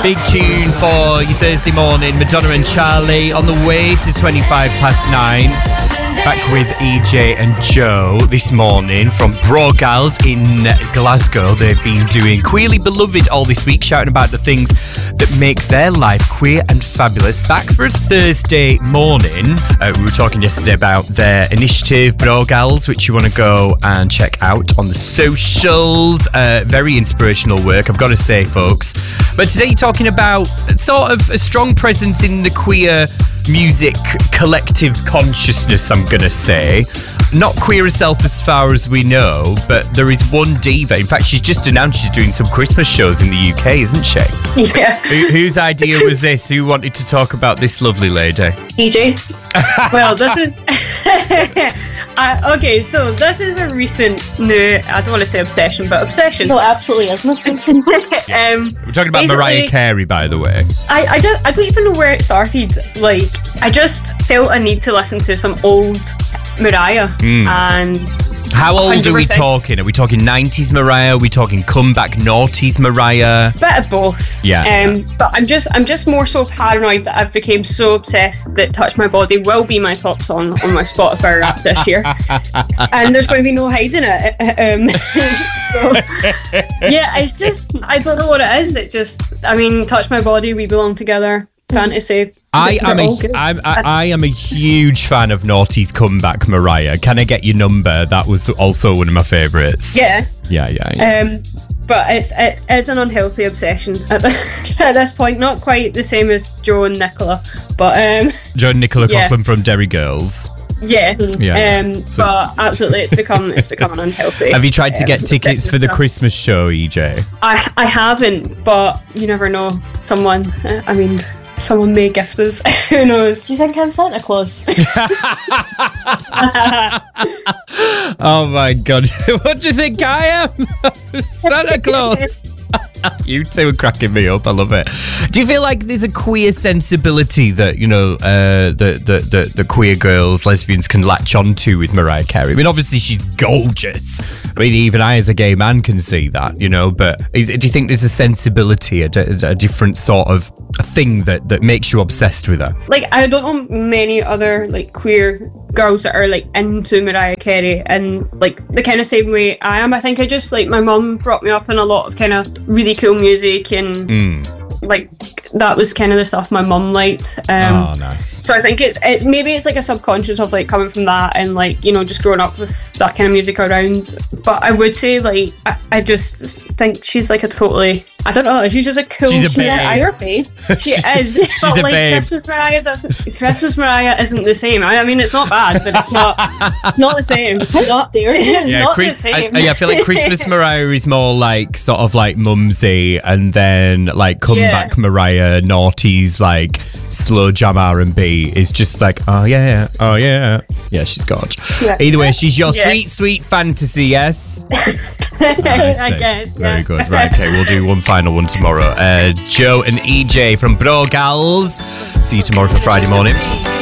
Big tune for your Thursday morning. Madonna and Charlie on the way to 9:25. Back with EJ and Joe this morning from Brogals in Glasgow. They've been doing Queerly Beloved all this week, shouting about the things that make their life queer and fabulous. Back for a Thursday morning. We were talking yesterday about their initiative, Brogals, which you want to go and check out on the socials. Very inspirational work, I've got to say, folks. But today you're talking about sort of a strong presence in the queer music collective consciousness, I'm gonna say. Not queer herself as far as we know, but there is one diva. In fact, she's just announced she's doing some Christmas shows in the UK, isn't she? Yeah. Whose idea was this? Who wanted to talk about this lovely lady? EJ. Well, this is... okay, so this is a recent new, I don't want to say obsession, but obsession. No, absolutely isn't. We're talking about Mariah Carey, by the way. I don't even know where it started. Like, I just felt a need to listen to some old Mariah. And how old 100%. are we talking? Are we talking 90s Mariah? Are we talking comeback noughties Mariah? Bit of both. Yeah. But I'm just more so paranoid that I've become so obsessed that Touch My Body will be my top song on my Spotify Wrapped this year. And there's going to be no hiding it. So yeah, it's just, I don't know what it is. It just, I mean, Touch My Body, We Belong Together, Fantasy. I am a huge fan of Naughty's comeback Mariah. Can I get your number? That was also one of my favourites. Yeah. But it is an unhealthy obsession at this point. Not quite the same as Joe and Nicola, but Joe and Nicola Coughlan from Derry Girls. Yeah. But absolutely, it's become an unhealthy. Have you tried to get tickets for the Christmas show, EJ? I haven't, but you never know. Someone may gift us. Who knows? Do you think I'm Santa Claus? Oh my God. What do you think I am? Santa Claus. You two are cracking me up. I love it. Do you feel like there's a queer sensibility that, you know, the queer girls, lesbians can latch onto with Mariah Carey? I mean, obviously she's gorgeous. I mean, even I as a gay man can see that, you know, but do you think there's a sensibility, a different sort of a thing that makes you obsessed with her? Like, I don't know many other like queer girls that are like into Mariah Carey and like the kind of same way I am. I think I just like, my mum brought me up in a lot of kind of really cool music and like that was kind of the stuff my mum liked. Nice. So I think it's maybe it's like a subconscious of like coming from that and like, you know, just growing up with that kind of music around. But I would say like I just think she's like a totally, I don't know, she's just a cool, she's an Irish babe. She is. She's but a like babe. Christmas Mariah isn't the same. I mean, it's not bad, but it's not the same. It's not the same. I feel like Christmas Mariah is more like sort of like mumsy, and then like comeback Mariah, naughties, like slow jam R&B is just like, oh yeah, she's gorgeous. Yeah. Either way, she's your sweet fantasy, yes? I guess. Very good. Right, okay, we'll do one final one tomorrow. Joe and EJ from Brogals. See you tomorrow for Friday morning.